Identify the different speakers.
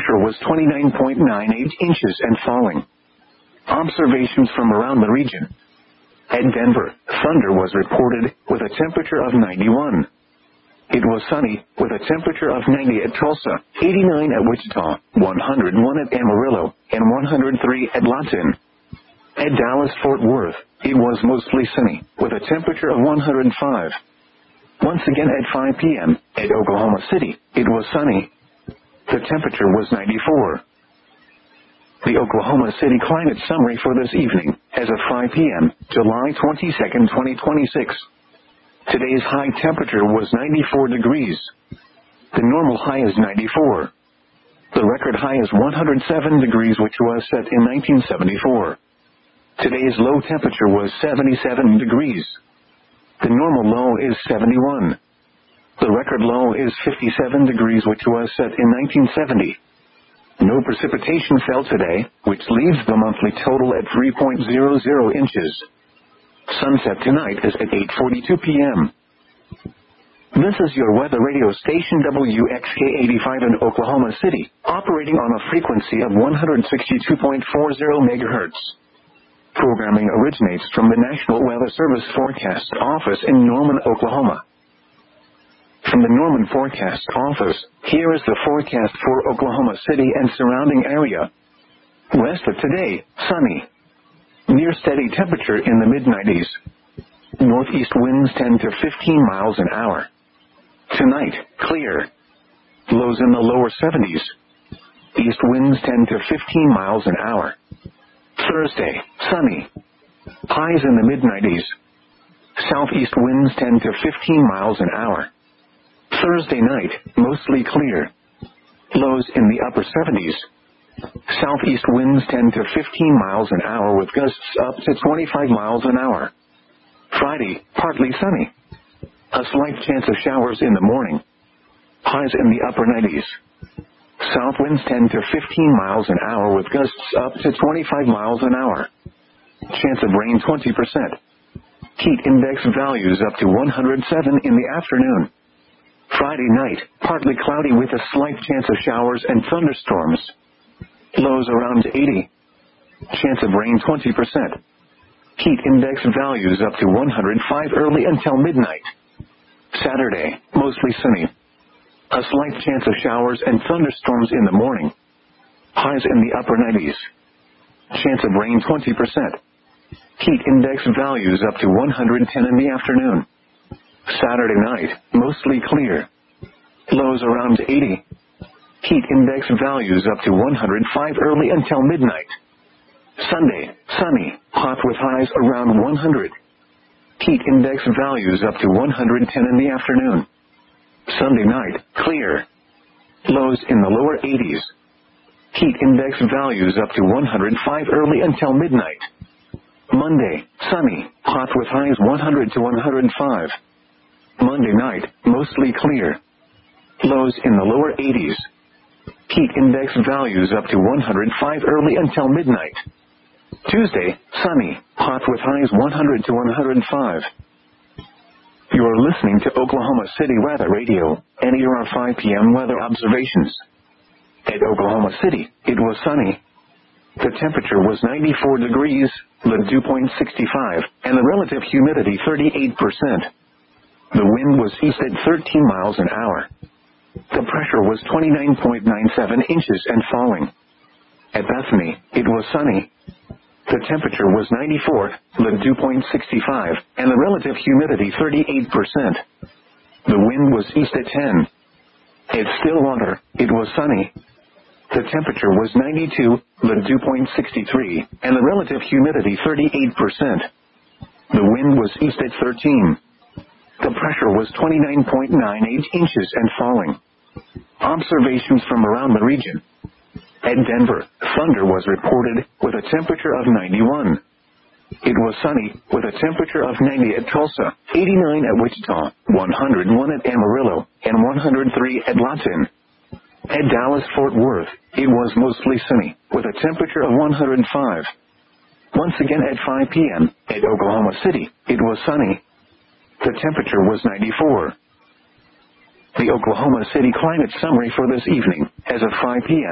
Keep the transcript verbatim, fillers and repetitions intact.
Speaker 1: pressure was twenty-nine point nine eight inches and falling. Observations from around the region. At Denver, thunder was reported with a temperature of ninety-one. It was sunny with a temperature of ninety at Tulsa, eighty-nine at Wichita, one hundred one at Amarillo, and one hundred three at Lawton. At Dallas-Fort Worth, it was mostly sunny with a temperature of one hundred five. Once again at five p m at Oklahoma City, it was sunny. The temperature was ninety-four. The Oklahoma City climate summary for this evening, as of five p m, July twenty-second, twenty twenty-six. Today's high temperature was ninety-four degrees. The normal high is ninety-four. The record high is one hundred seven degrees, which was set in nineteen seventy-four. Today's low temperature was seventy-seven degrees. The normal low is seventy-one. The record low is fifty-seven degrees, which was set in nineteen seventy. No precipitation fell today, which leaves the monthly total at three point zero zero inches. Sunset tonight is at eight forty-two p m This is your weather radio station W X K eighty-five in Oklahoma City, operating on a frequency of one hundred sixty-two point four zero megahertz. Programming originates from the National Weather Service Forecast Office in Norman, Oklahoma. From the Norman Forecast Office, here is the forecast for Oklahoma City and surrounding area. West of today, sunny. Near steady temperature in the mid nineties. Northeast winds ten to fifteen miles an hour. Tonight, clear. Lows in the lower seventies. East winds ten to fifteen miles an hour. Thursday, sunny. Highs in the mid nineties. Southeast winds ten to fifteen miles an hour. Thursday night, mostly clear. Lows in the upper seventies. Southeast winds ten to fifteen miles an hour with gusts up to twenty-five miles an hour. Friday, partly sunny. A slight chance of showers in the morning. Highs in the upper nineties. South winds ten to fifteen miles an hour with gusts up to twenty-five miles an hour. Chance of rain twenty percent. Heat index values up to one hundred seven in the afternoon. Friday night, partly cloudy with a slight chance of showers and thunderstorms. Lows around eighty. Chance of rain twenty percent. Heat index values up to one hundred five early until midnight. Saturday, mostly sunny. A slight chance of showers and thunderstorms in the morning. Highs in the upper nineties. Chance of rain twenty percent. Heat index values up to one hundred ten in the afternoon. Saturday night, mostly clear. Lows around eighty. Heat index values up to one hundred five early until midnight. Sunday, sunny, hot with highs around one hundred. Heat index values up to one hundred ten in the afternoon. Sunday night, clear. Lows in the lower eighties. Heat index values up to one hundred five early until midnight. Monday, sunny, hot with highs one hundred to one hundred five. Monday night, mostly clear. Lows in the lower eighties. Heat index values up to one hundred five early until midnight. Tuesday, sunny, hot with highs one hundred to one hundred five. You're listening to Oklahoma City Weather Radio, and here are five p m weather observations. At Oklahoma City, it was sunny. The temperature was ninety-four degrees, the dew point sixty-five, and the relative humidity thirty-eight percent. The wind was east at thirteen miles an hour. The pressure was twenty-nine point nine seven inches and falling. At Bethany, it was sunny. The temperature was ninety-four, the dew point sixty-five, and the relative humidity thirty-eight percent. The wind was east at ten. At Stillwater, it was sunny. The temperature was ninety-two, the dew point sixty-three, and the relative humidity thirty-eight percent. The wind was east at thirteen. The pressure was twenty-nine point nine eight inches and falling. Observations from around the region. At Denver, thunder was reported with a temperature of ninety-one. It was sunny with a temperature of ninety at Tulsa, eighty-nine at Wichita, one hundred one at Amarillo, and one hundred three at Lawton. At Dallas-Fort Worth, it was mostly sunny with a temperature of one hundred five. Once again at five p m at Oklahoma City, it was sunny. The temperature was ninety-four. The Oklahoma City climate summary for this evening, as of five p m